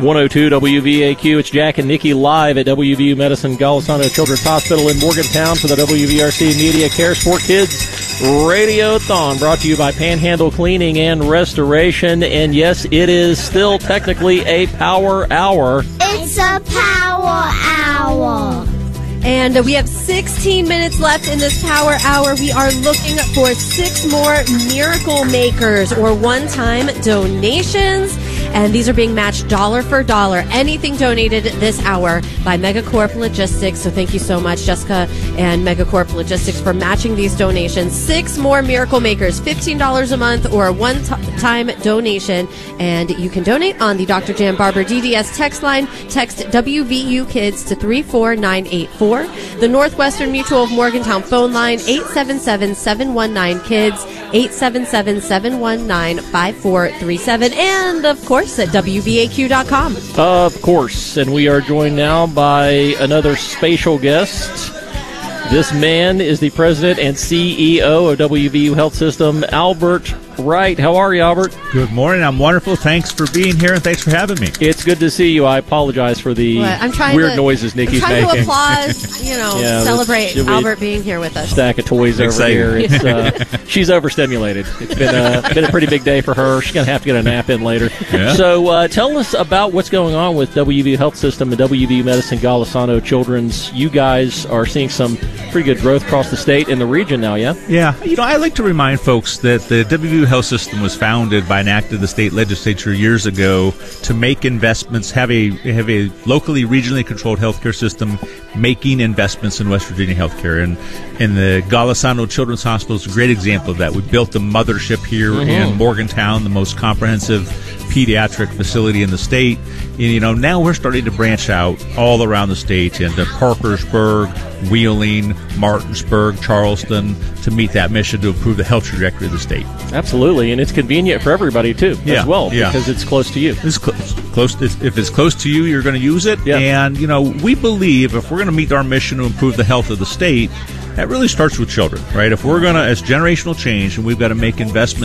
102 WVAQ. It's Jack and Nikki live at WVU Medicine Golisano Children's Hospital in Morgantown for the WVRC Media Cares for Kids Radiothon, brought to you by Panhandle Cleaning and Restoration. And yes, it is still technically a power hour. It's a power hour. And we have 16 minutes left in this power hour. We are looking for 6 more Miracle Makers or one-time donations. And these are being matched dollar for dollar. Anything donated this hour by Megacorp Logistics. So thank you so much, Jessica and Megacorp Logistics, for matching these donations. 6 more Miracle Makers, $15 a month or a one-time donation. And you can donate on the Dr. Jan Barber DDS text line. Text WVU Kids to 34984. The Northwestern Mutual of Morgantown phone line, 877-719-KIDS, 877-719-5437. And, of course, at WVAQ.com. Of course. And we are joined now by another special guest. This man is the president and CEO of WVU Health System, Albert Wright. How are you, Albert? Good morning. I'm wonderful. Thanks for being here, and thanks for having me. It's good to see you. I apologize for the weird noises Nikki's making. I'm trying to applaud, celebrate Albert being here with us. Stack of toys over here. It's, she's overstimulated. It's been a pretty big day for her. She's going to have to get a nap in later. Yeah. So tell us about what's going on with WVU Health System and WVU Medicine Golisano Children's. You guys are seeing some pretty good growth across the state and the region now, yeah? Yeah. I like to remind folks that the WVU Health System was founded by an act of the state legislature years ago to make investments, have a locally, regionally controlled healthcare system making investments in West Virginia healthcare. And the Golisano Children's Hospital is a great example of that. We built the mothership here in Morgantown, the most comprehensive pediatric facility in the state. And, now we're starting to branch out all around the state into Parkersburg, Wheeling, Martinsburg, Charleston, to meet that mission to improve the health trajectory of the state. Absolutely, and it's convenient for everybody too, as well, because it's close to you. It's close. If it's close to you, you're going to use it. Yeah. And we believe if we're going to meet our mission to improve the health of the state, that really starts with children, right? If we're going to, as generational change, and we've got to make investments